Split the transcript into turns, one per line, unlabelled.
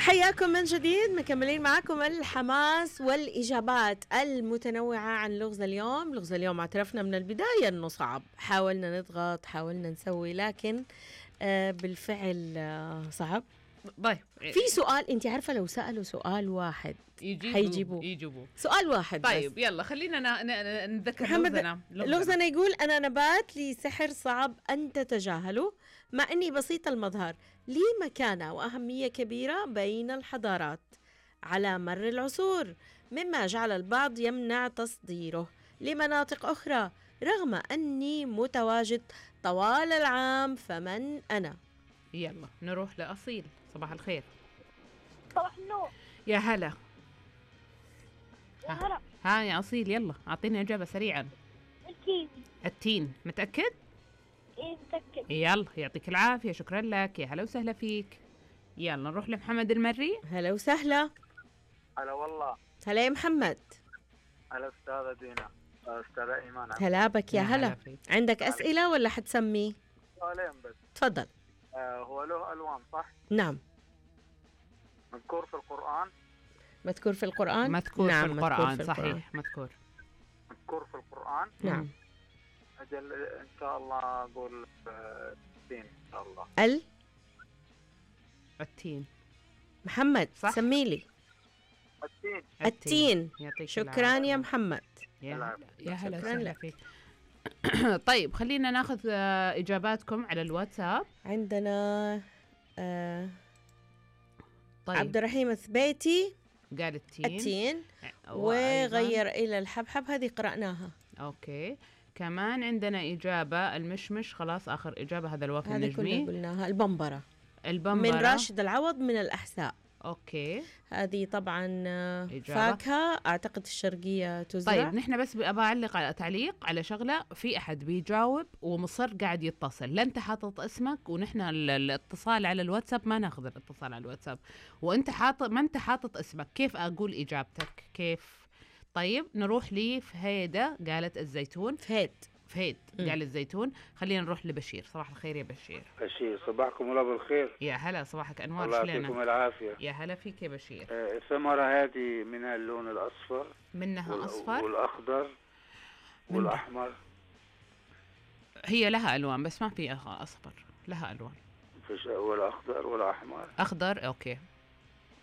حياكم من جديد، مكملين معكم الحماس والإجابات المتنوعة عن لغز اليوم. لغز اليوم اعترفنا من البداية أنه صعب، حاولنا نضغط، حاولنا نسوي، لكن بالفعل صعب.
طيب
في سؤال انت عارفة لو سألوا سؤال واحد
يجيبوا
سؤال واحد.
طيب
بس.
يلا خلينا نتذكر
لغزنا يقول أنا نبات لي سحر صعب أن تتجاهله، مع أني بسيط المظهر، لي مكانة وأهمية كبيرة بين الحضارات على مر العصور، مما جعل البعض يمنع تصديره لمناطق أخرى رغم أني متواجد طوال العام. فمن أنا؟
يلا نروح لأصيل. صباح الخير.
صباح النور.
يا هلا.
يا هلا.
ها يا أصيل، يلا أعطيني إجابة سريعا. التين. متأكد؟
إيه متأكد.
يلا يعطيك العافية، شكرا لك، يا هلا وسهلا فيك. يلا نروح لمحمد المري.
هلا وسهلا.
هلا والله.
هلا يا محمد.
هلا أستاذة دينا. أستاذة إيمان.
هلا بك، يا هلا. عندك أسئلة ولا حتسمي؟
سؤالين بس.
تفضل.
هو له ألوان صح؟
نعم.
مذكور في القرآن؟
مذكور في القرآن؟
مذكور
نعم.
في القرآن.
مذكور في
صحيح
القرآن.
مذكور.
مذكور في القرآن؟
نعم.
أجل إن شاء الله أقول التين إن شاء الله.
التين.
محمد
صح؟
سميلي. التين. شكرا يا محمد.
يا هلا
شكرا
وسهلا
لك.
فيك. طيب خلينا ناخذ إجاباتكم على الواتساب.
عندنا
طيب.
عبد الرحيم الثبيتي
قال
التين وغير إلى الحبحب، هذه قرأناها.
أوكي. كمان عندنا إجابة المشمش، خلاص آخر إجابة، هذا الوفي
هذه
النجمي.
كلها قلناها. البمبرة من راشد العوض من الأحساء.
أوكي.
هذه طبعا
إجابة.
فاكهة أعتقد الشرقية تزرع.
طيب نحن بس أبغى أعلق على تعليق على شغلة، في أحد بيجاوب ومصر قاعد يتصل، لا أنت حاطط اسمك، ونحن الاتصال على الواتساب ما ناخذ الاتصال على الواتساب، وأنت حاطط، ما أنت حاطط اسمك، كيف أقول إجابتك؟ كيف؟ طيب نروح لفهيدة قالت الزيتون. فهيد قال الزيتون. خلينا نروح لبشير. صباح الخير يا بشير.
صباحكم الله بالخير.
يا هلا، صباحك أنوار.
الله يعطيكم العافية.
يا هلا فيك يا بشير.
الثمرة هذه منها اللون الأصفر،
منها أصفر
والأخضر والأحمر.
هي لها ألوان بس ما في أصفر، لها ألوان.
والأخضر والأحمر.
أخضر. أوكي